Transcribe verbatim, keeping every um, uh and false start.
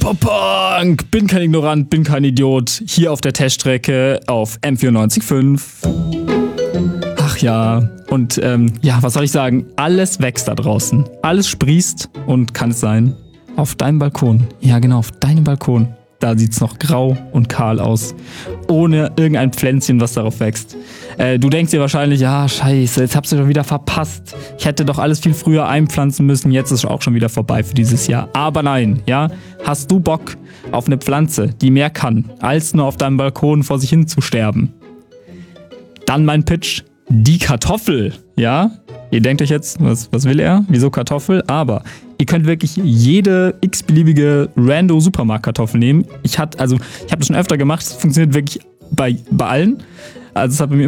Cypherpunk! Bin kein Ignorant, bin kein Idiot. Hier auf der Teststrecke auf M vierundneunzig Komma fünf. Ach ja, und ähm, ja, was soll ich sagen? Alles wächst da draußen. Alles sprießt und kann es sein, auf deinem Balkon. Ja genau, auf deinem Balkon. Da sieht's noch grau und kahl aus. Ohne irgendein Pflänzchen, was darauf wächst. Äh, du denkst dir wahrscheinlich, ja, scheiße, jetzt hab's du schon wieder verpasst. Ich hätte doch alles viel früher einpflanzen müssen, jetzt ist es auch schon wieder vorbei für dieses Jahr. Aber nein, ja, hast du Bock auf eine Pflanze, die mehr kann, als nur auf deinem Balkon vor sich hin zu sterben? Dann mein Pitch, die Kartoffel, ja? Ihr denkt euch jetzt, was, was will er? Wieso Kartoffel? Aber ihr könnt wirklich jede x-beliebige Rando-Supermarkt-Kartoffel nehmen. Ich hatte, also, ich habe das schon öfter gemacht, es funktioniert wirklich bei, bei allen. Also es hat bei mir